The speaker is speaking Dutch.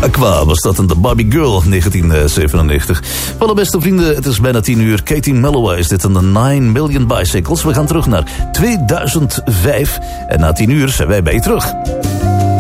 Aqua was dat in de Barbie Girl 1997. Van de beste vrienden, het is bijna 10 uur. Katie Melloway is dit in de 9 Million Bicycles. We gaan terug naar 2005. En na 10 uur zijn wij bij je terug.